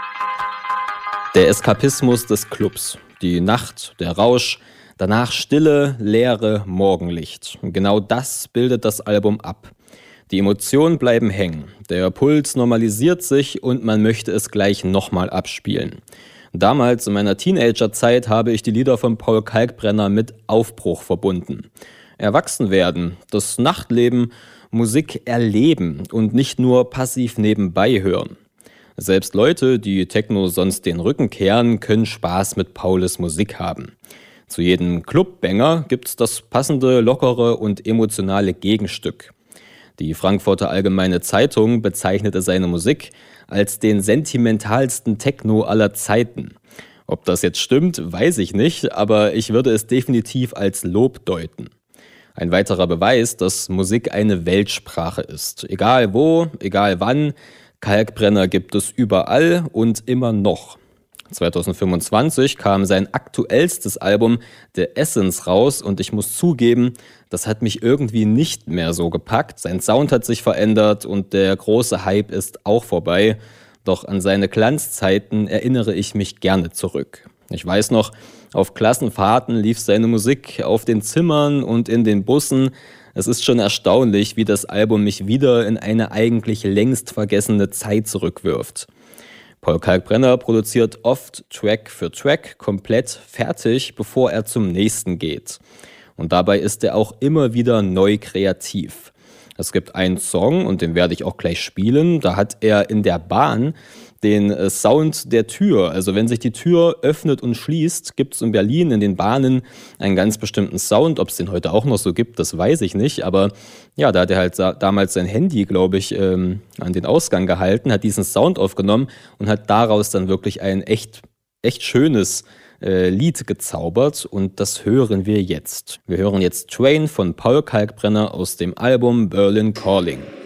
Der Eskapismus des Clubs, die Nacht, der Rausch, danach Stille, Leere, Morgenlicht. Genau das bildet das Album ab. Die Emotionen bleiben hängen, der Puls normalisiert sich und man möchte es gleich nochmal abspielen. Damals in meiner Teenagerzeit habe ich die Lieder von Paul Kalkbrenner mit Aufbruch verbunden. Erwachsen werden, das Nachtleben, Musik erleben und nicht nur passiv nebenbei hören. Selbst Leute, die Techno sonst den Rücken kehren, können Spaß mit Pauls Musik haben. Zu jedem Clubbanger gibt's das passende, lockere und emotionale Gegenstück. Die Frankfurter Allgemeine Zeitung bezeichnete seine Musik als den sentimentalsten Techno aller Zeiten. Ob das jetzt stimmt, weiß ich nicht, aber ich würde es definitiv als Lob deuten. Ein weiterer Beweis, dass Musik eine Weltsprache ist. Egal wo, egal wann, Kalkbrenner gibt es überall und immer noch. 2025 kam sein aktuellstes Album The Essence raus und ich muss zugeben, das hat mich irgendwie nicht mehr so gepackt. Sein Sound hat sich verändert und der große Hype ist auch vorbei. Doch an seine Glanzzeiten erinnere ich mich gerne zurück. Ich weiß noch, auf Klassenfahrten lief seine Musik auf den Zimmern und in den Bussen. Es ist schon erstaunlich, wie das Album mich wieder in eine eigentlich längst vergessene Zeit zurückwirft. Paul Kalkbrenner produziert oft Track für Track komplett fertig, bevor er zum nächsten geht. Und dabei ist er auch immer wieder neu kreativ. Es gibt einen Song, und den werde ich auch gleich spielen, da hat er in der Bahn den Sound der Tür. Also wenn sich die Tür öffnet und schließt, gibt es in Berlin in den Bahnen einen ganz bestimmten Sound. Ob es den heute auch noch so gibt, das weiß ich nicht. Aber ja, da hat er halt damals sein Handy, glaube ich, an den Ausgang gehalten, hat diesen Sound aufgenommen und hat daraus dann wirklich ein echt schönes Lied gezaubert. Und das hören wir jetzt. Wir hören jetzt Train von Paul Kalkbrenner aus dem Album Berlin Calling.